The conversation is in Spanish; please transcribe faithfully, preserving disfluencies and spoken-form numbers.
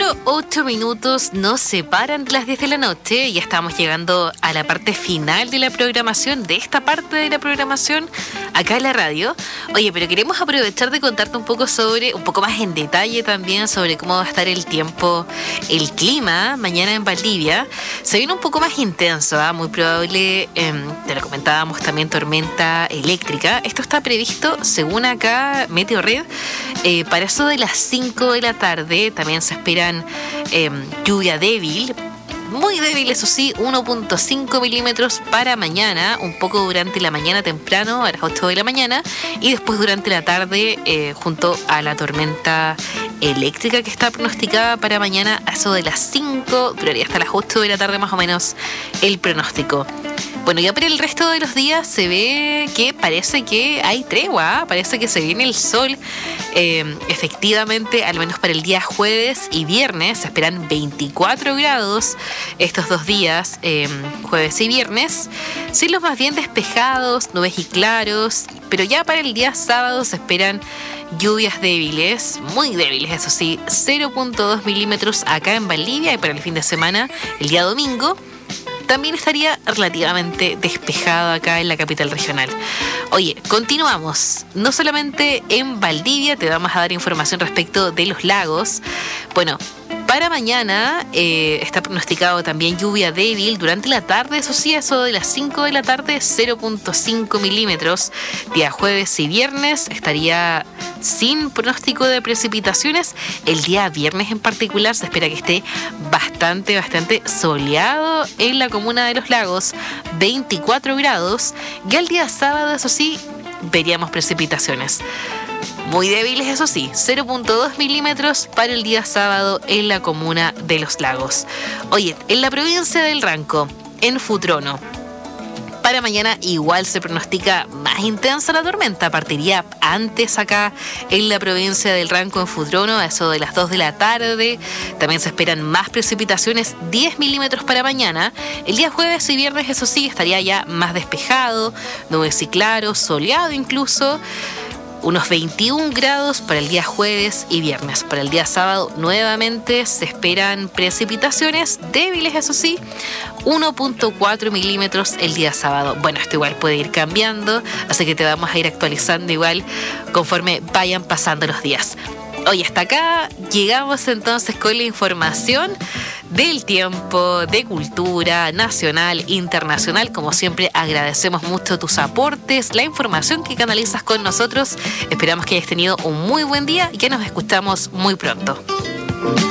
Solo ocho minutos nos separan de las diez de la noche y ya estamos llegando a la parte final de la programación, de esta parte de la programación, acá en la radio. Oye, pero queremos aprovechar de contarte un poco sobre, un poco más en detalle también, sobre cómo va a estar el tiempo, el clima mañana en Valdivia. Se viene un poco más intenso, ¿eh? Muy probable, eh, te lo comentábamos también, tormenta eléctrica. Esto está previsto, según acá Meteorred, eh, para eso de las cinco de la tarde. También se esperan eh, lluvia débil, muy débil, eso sí, uno punto cinco milímetros para mañana, un poco durante la mañana temprano, a las ocho de la mañana, y después durante la tarde, eh, junto a la tormenta eléctrica que está pronosticada para mañana, a eso de las cinco, duraría hasta las ocho de la tarde más o menos el pronóstico. Bueno, ya para el resto de los días se ve que parece que hay tregua, ¿eh? Parece que se viene el sol. Eh, efectivamente, al menos para el día jueves y viernes, se esperan veinticuatro grados estos dos días, eh, jueves y viernes. Cielos más bien despejados, nubes y claros, pero ya para el día sábado se esperan lluvias débiles, muy débiles, eso sí, cero punto dos milímetros acá en Valdivia, y para el fin de semana, el día domingo, también estaría relativamente despejado acá en la capital regional. Oye, continuamos. No solamente en Valdivia, te vamos a dar información respecto de los lagos. Bueno, para mañana eh, está pronosticado también lluvia débil durante la tarde, eso sí, eso de las cinco de la tarde, cero punto cinco milímetros. Día jueves y viernes estaría sin pronóstico de precipitaciones. El día viernes en particular se espera que esté bastante, bastante soleado en la comuna de Los Lagos, veinticuatro grados. Y el día sábado, eso sí, veríamos precipitaciones muy débiles, eso sí, cero punto dos milímetros para el día sábado en la comuna de Los Lagos. Oye, en la provincia del Ranco, en Futrono, para mañana igual se pronostica más intensa la tormenta. Partiría antes acá en la provincia del Ranco, en Futrono, a eso de las dos de la tarde. También se esperan más precipitaciones, diez milímetros para mañana. El día jueves y viernes, eso sí, estaría ya más despejado, nubes y claros, soleado incluso. Unos veintiún grados para el día jueves y viernes. Para el día sábado nuevamente se esperan precipitaciones débiles, eso sí, uno punto cuatro milímetros el día sábado. Bueno, esto igual puede ir cambiando, así que te vamos a ir actualizando igual conforme vayan pasando los días. Oye, hasta acá llegamos entonces con la información del tiempo, de cultura nacional, internacional. Como siempre, agradecemos mucho tus aportes, la información que canalizas con nosotros. Esperamos que hayas tenido un muy buen día y que nos escuchamos muy pronto.